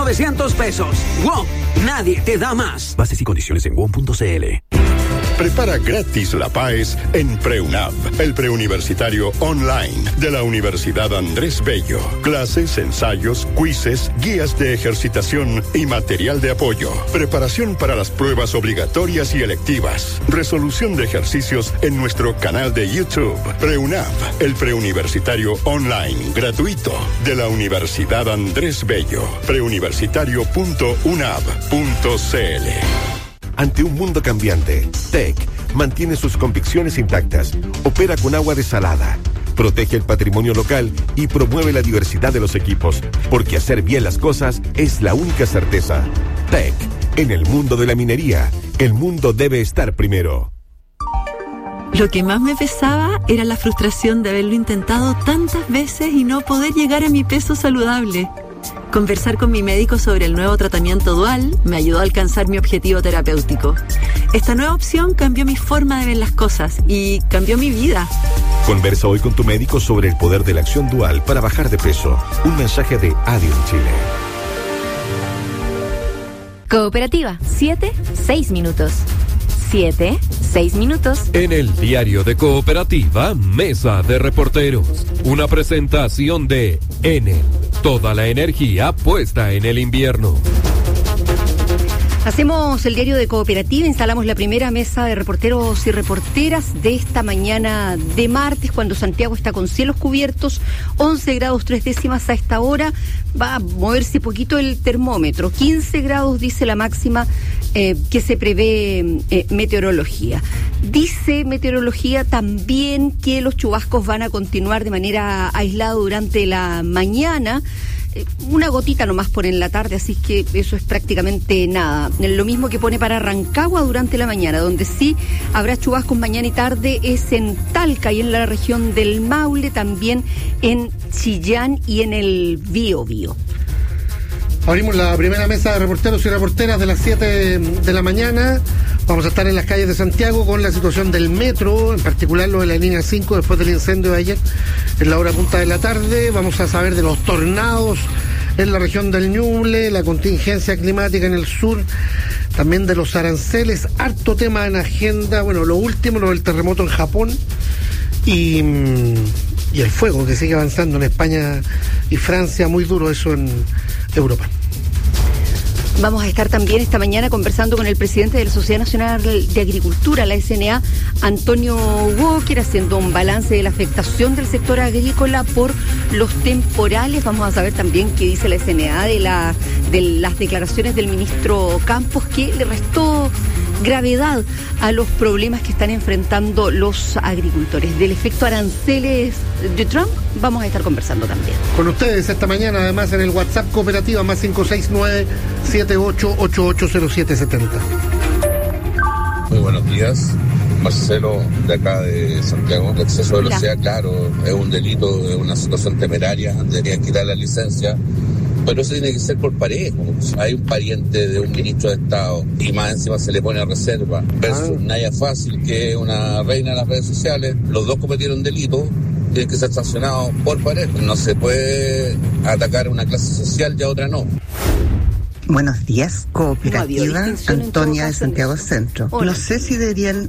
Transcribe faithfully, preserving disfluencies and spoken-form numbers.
novecientos pesos. WOM, nadie te da más. Bases y condiciones en W O M punto C L. Prepara gratis la P A E S en PreUNAV, el preuniversitario online de la Universidad Andrés Bello. Clases, ensayos, quizzes, guías de ejercitación y material de apoyo. Preparación para las pruebas obligatorias y electivas. Resolución de ejercicios en nuestro canal de YouTube. PreUNAV, el preuniversitario online gratuito de la Universidad Andrés Bello. preuniversitario punto unav punto c l. Ante un mundo cambiante, T E C mantiene sus convicciones intactas, opera con agua desalada, protege el patrimonio local y promueve la diversidad de los equipos, porque hacer bien las cosas es la única certeza. T E C, en el mundo de la minería, el mundo debe estar primero. Lo que más me pesaba era la frustración de haberlo intentado tantas veces y no poder llegar a mi peso saludable. Conversar con mi médico sobre el nuevo tratamiento dual me ayudó a alcanzar mi objetivo terapéutico. Esta nueva opción cambió mi forma de ver las cosas y cambió mi vida. Conversa hoy con tu médico sobre el poder de la acción dual para bajar de peso. Un mensaje de Adion Chile. Cooperativa, siete, seis minutos. siete, seis minutos. En el diario de Cooperativa, Mesa de Reporteros. Una presentación de Enel. Toda la energía puesta en el invierno. Hacemos el diario de Cooperativa, instalamos la primera mesa de reporteros y reporteras de esta mañana de martes, cuando Santiago está con cielos cubiertos, once grados tres décimas a esta hora, va a moverse poquito el termómetro, quince grados dice la máxima eh, que se prevé eh, meteorología. Dice meteorología también que los chubascos van a continuar de manera aislada durante la mañana. Una gotita nomás pone en la tarde, así que eso es prácticamente nada. Lo mismo que pone para Rancagua durante la mañana, donde sí habrá chubascos mañana y tarde es en Talca y en la región del Maule, también en Chillán y en el Biobío. Abrimos la primera mesa de reporteros y reporteras de las siete de la mañana. Vamos a estar en las calles de Santiago con la situación del metro, en particular lo de la línea cinco después del incendio de ayer en la hora punta de la tarde. Vamos a saber de los tornados en la región del Ñuble, la contingencia climática en el sur, también de los aranceles, harto tema en agenda. Bueno, lo último, lo del terremoto en Japón y, y el fuego que sigue avanzando en España y Francia, muy duro eso en Europa. Vamos a estar también esta mañana conversando con el presidente de la Sociedad Nacional de Agricultura, la S N A, Antonio Walker, haciendo un balance de la afectación del sector agrícola por los temporales. Vamos a saber también qué dice la S N A de, la, de las declaraciones del ministro Campos, que le restó gravedad a los problemas que están enfrentando los agricultores. Del efecto aranceles de Trump vamos a estar conversando también. Con ustedes esta mañana, además, en el WhatsApp Cooperativa más cinco seis nueve, siete ocho ocho ocho cero siete siete cero. Muy buenos días, Marcelo, de acá de Santiago. El exceso de velocidad, claro, es un delito, es una situación temeraria, deberían quitar la licencia. Pero eso tiene que ser por parejo. Hay un pariente de un ministro de Estado y más encima se le pone a reserva. Versus Naya Fácil, que es una reina de las redes sociales. Los dos cometieron delito, tienen que ser sancionados por parejo. No se puede atacar a una clase social y a otra no. Buenos días, Cooperativa Antonia de Santiago Centro. No sé si deberían